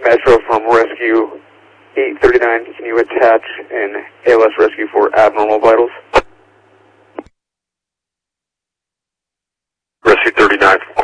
Metro from Rescue 839. Can you attach an ALS rescue for abnormal vitals? Rescue 39.